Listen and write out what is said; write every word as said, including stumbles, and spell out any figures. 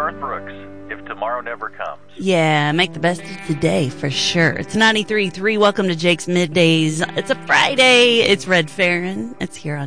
Garth Brooks, If Tomorrow Never Comes. Yeah, make the best of today for sure. It's ninety-three point three. Welcome to Jake's Middays. It's a Friday. It's Red Farron. It's here on